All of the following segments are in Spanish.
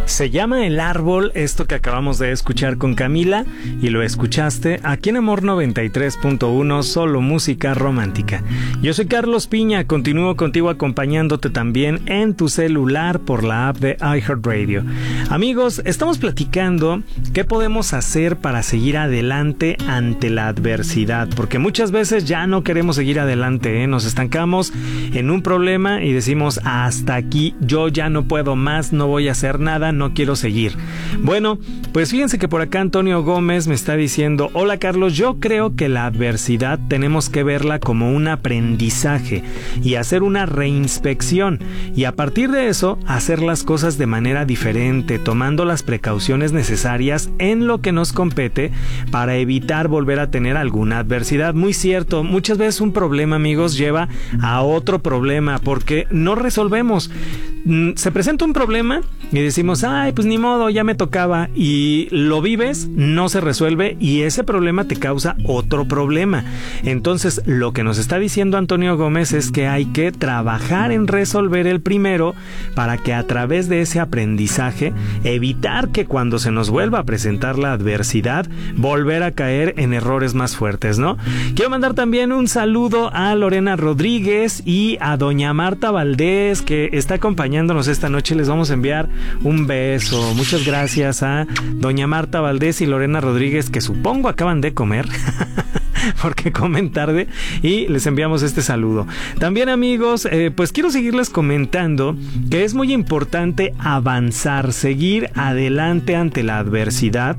Se llama El Árbol, esto que acabamos de escuchar con Camila, y lo escuchaste aquí en Amor 93.1, solo música romántica. Yo soy Carlos Piña, continúo contigo acompañándote también en tu celular por la app de iHeartRadio. Amigos, estamos platicando qué podemos hacer para seguir adelante ante la adversidad, porque muchas veces ya no queremos seguir adelante, nos estancamos en un problema y decimos hasta aquí, yo ya no puedo más, no voy a hacer nada, no quiero seguir. Bueno, pues fíjense que por acá Antonio Gómez me está diciendo: hola Carlos, yo creo que la adversidad tenemos que verla como un aprendizaje y hacer una reinspección, y a partir de eso hacer las cosas de manera diferente, tomando las precauciones necesarias en lo que nos compete para evitar volver a tener alguna adversidad. Muy cierto, muchas veces un problema, amigos, lleva a otro problema porque no resolvemos. Se presenta un problema y decimos, ay, pues ni modo, ya me tocaba, y lo vives, no se resuelve y ese problema te causa otro problema. Entonces, lo que nos está diciendo Antonio Gómez es que hay que trabajar en resolver el primero para que a través de ese aprendizaje evitar que cuando se nos vuelva a presentar la adversidad, volver a caer en errores más fuertes, ¿no? Quiero mandar también un saludo a Lorena Rodríguez y a doña Marta Valdés, que está acompañándonos esta noche. Les vamos a enviar un beso. Muchas gracias a doña Marta Valdés y Lorena Rodríguez, que supongo acaban de comer porque comen tarde, y les enviamos este saludo. También, amigos, pues quiero seguirles comentando que es muy importante avanzar, seguir adelante ante la adversidad,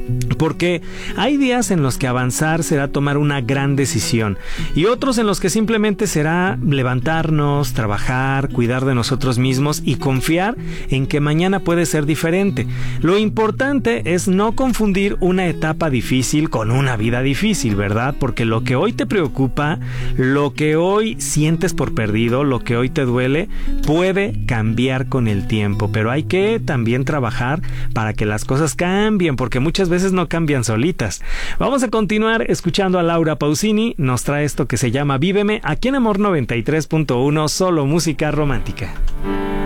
porque hay días en los que avanzar será tomar una gran decisión y otros en los que simplemente será levantarnos, trabajar, cuidar de nosotros mismos y confiar en que mañana puede ser diferente. Lo importante es no confundir una etapa difícil con una vida difícil, ¿verdad? Porque lo que hoy te preocupa, lo que hoy sientes por perdido, lo que hoy te duele, puede cambiar con el tiempo, pero hay que también trabajar para que las cosas cambien, porque muchas veces no cambian solitas. Vamos a continuar escuchando a Laura Pausini. Nos trae esto que se llama Víveme, aquí en Amor 93.1, solo música romántica.